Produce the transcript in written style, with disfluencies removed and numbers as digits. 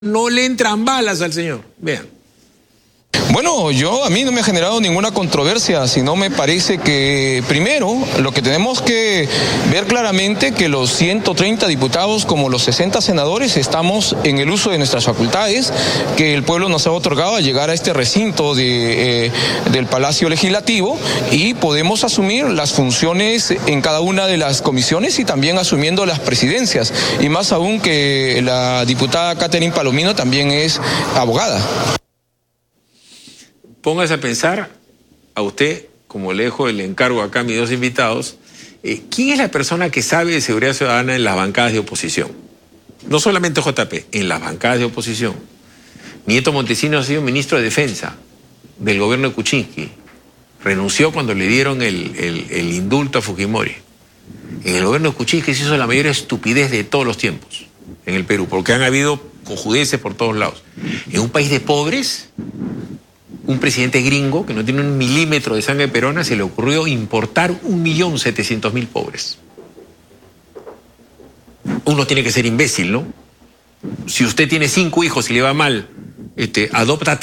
no le entran balas al señor. Vean. Bueno, a mí no me ha generado ninguna controversia, sino me parece que, primero, lo que tenemos que ver claramente que los 130 diputados como los 60 senadores estamos en el uso de nuestras facultades que el pueblo nos ha otorgado al llegar a este recinto del Palacio Legislativo, y podemos asumir las funciones en cada una de las comisiones y también asumiendo las presidencias, y más aún que la diputada Catherine Palomino también es abogada. Póngase a pensar, a usted, como le dejo el encargo acá a mis dos invitados, ¿quién es la persona que sabe de seguridad ciudadana en las bancadas de oposición? No solamente JP, en las bancadas de oposición. Nieto Montesinos ha sido ministro de Defensa del gobierno de Kuczynski. Renunció cuando le dieron el indulto a Fujimori. En el gobierno de Kuczynski se hizo la mayor estupidez de todos los tiempos en el Perú, porque han habido cojudeces por todos lados. En un país de pobres, un presidente gringo que no tiene un milímetro de sangre peruana se le ocurrió importar 1.700.000 pobres. Uno tiene que ser imbécil, ¿no? Si usted tiene 5 hijos y le va mal, adopta